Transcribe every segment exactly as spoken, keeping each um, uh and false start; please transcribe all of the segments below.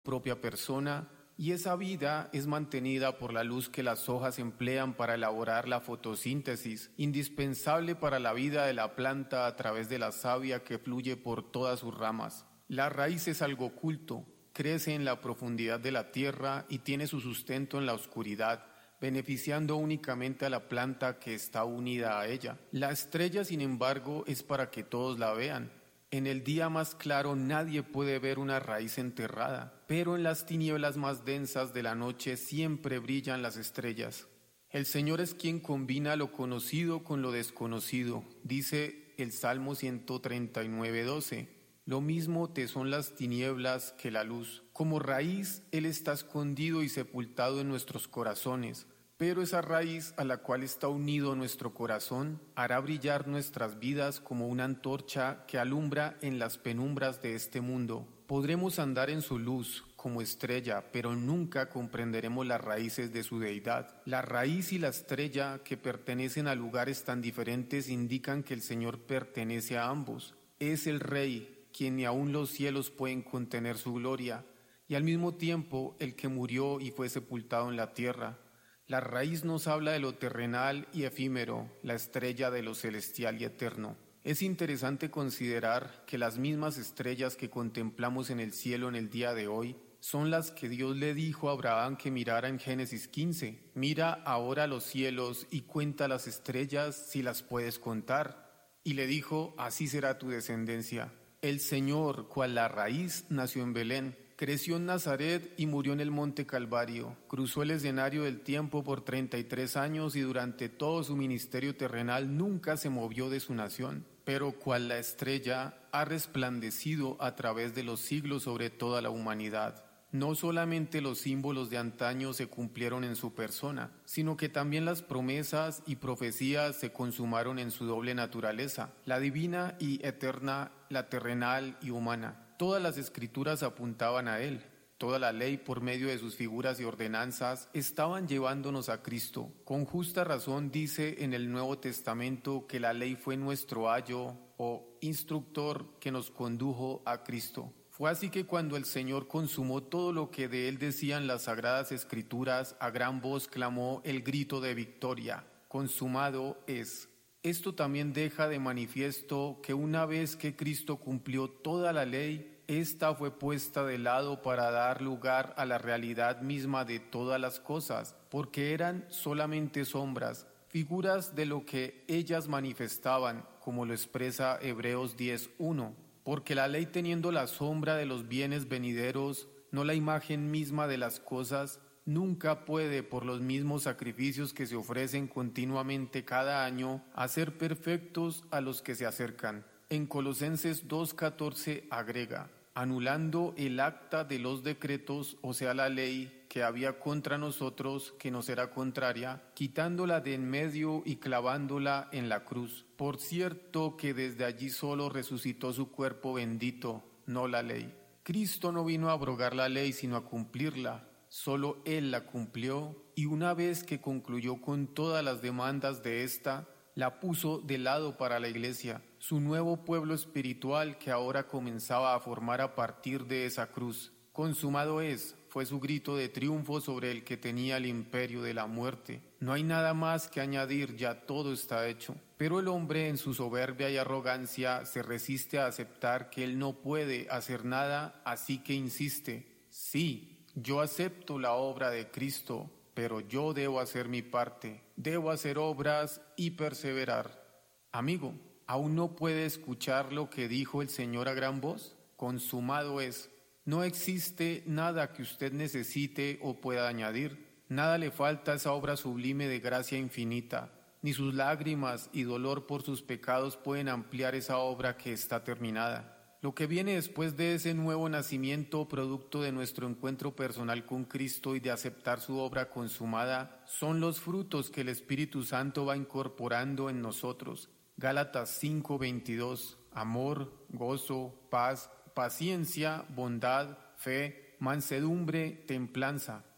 propia persona, y esa vida es mantenida por la luz que las hojas emplean para elaborar la fotosíntesis, indispensable para la vida de la planta a través de la savia que fluye por todas sus ramas. La raíz es algo oculto, crece en la profundidad de la tierra y tiene su sustento en la oscuridad, beneficiando únicamente a la planta que está unida a ella. La estrella, sin embargo, es para que todos la vean. En el día más claro nadie puede ver una raíz enterrada, pero en las tinieblas más densas de la noche siempre brillan las estrellas. El Señor es quien combina lo conocido con lo desconocido, dice el Salmo ciento treinta y nueve, doce. Lo mismo te son las tinieblas que la luz. Como raíz, Él está escondido y sepultado en nuestros corazones. Pero esa raíz a la cual está unido nuestro corazón hará brillar nuestras vidas como una antorcha que alumbra en las penumbras de este mundo. Podremos andar en su luz como estrella, pero nunca comprenderemos las raíces de su deidad. La raíz y la estrella, que pertenecen a lugares tan diferentes, indican que el Señor pertenece a ambos. Es el Rey, quien ni aun los cielos pueden contener su gloria, y al mismo tiempo el que murió y fue sepultado en la tierra. La raíz nos habla de lo terrenal y efímero, la estrella de lo celestial y eterno. Es interesante considerar que las mismas estrellas que contemplamos en el cielo en el día de hoy son las que Dios le dijo a Abraham que mirara en Génesis quince. Mira ahora los cielos y cuenta las estrellas si las puedes contar. Y le dijo, así será tu descendencia. El Señor, cual la raíz, nació en Belén. Creció en Nazaret y murió en el monte Calvario. Cruzó el escenario del tiempo por treinta y tres años y durante todo su ministerio terrenal nunca se movió de su nación. Pero cual la estrella ha resplandecido a través de los siglos sobre toda la humanidad. No solamente los símbolos de antaño se cumplieron en su persona, sino que también las promesas y profecías se consumaron en su doble naturaleza, la divina y eterna, la terrenal y humana. Todas las escrituras apuntaban a Él. Toda la ley, por medio de sus figuras y ordenanzas, estaban llevándonos a Cristo. Con justa razón dice en el Nuevo Testamento que la ley fue nuestro ayo o instructor que nos condujo a Cristo. Fue así que cuando el Señor consumó todo lo que de Él decían las Sagradas Escrituras, a gran voz clamó el grito de victoria: consumado es. Esto también deja de manifiesto que una vez que Cristo cumplió toda la ley, ésta fue puesta de lado para dar lugar a la realidad misma de todas las cosas, porque eran solamente sombras, figuras de lo que ellas manifestaban, como lo expresa Hebreos diez uno. Porque la ley, teniendo la sombra de los bienes venideros, no la imagen misma de las cosas, nunca puede, por los mismos sacrificios que se ofrecen continuamente cada año, hacer perfectos a los que se acercan. En Colosenses dos catorce agrega: anulando el acta de los decretos, o sea la ley, que había contra nosotros, que nos era contraria, quitándola de en medio y clavándola en la cruz. Por cierto que desde allí solo resucitó su cuerpo bendito, no la ley. Cristo no vino a abrogar la ley, sino a cumplirla. Solo Él la cumplió, y una vez que concluyó con todas las demandas de ésta, la puso de lado para la Iglesia, su nuevo pueblo espiritual que ahora comenzaba a formar a partir de esa cruz. Consumado es, fue su grito de triunfo sobre el que tenía el imperio de la muerte. No hay nada más que añadir, ya todo está hecho. Pero el hombre, en su soberbia y arrogancia, se resiste a aceptar que él no puede hacer nada, así que insiste: sí, yo acepto la obra de Cristo, pero yo debo hacer mi parte, debo hacer obras y perseverar. Amigo, ¿aún no puede escuchar lo que dijo el Señor a gran voz? Consumado es. No existe nada que usted necesite o pueda añadir. Nada le falta a esa obra sublime de gracia infinita. Ni sus lágrimas y dolor por sus pecados pueden ampliar esa obra que está terminada. Lo que viene después de ese nuevo nacimiento, producto de nuestro encuentro personal con Cristo y de aceptar su obra consumada, son los frutos que el Espíritu Santo va incorporando en nosotros. Gálatas cinco veintidós: amor, gozo, paz, paciencia, bondad, fe, mansedumbre, templanza.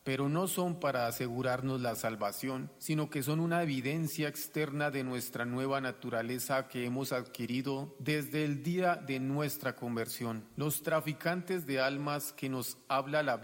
pero no son para asegurarnos la salvación, sino que son una evidencia externa de nuestra nueva naturaleza que hemos adquirido desde el día de nuestra conversión. Los traficantes de almas que nos habla la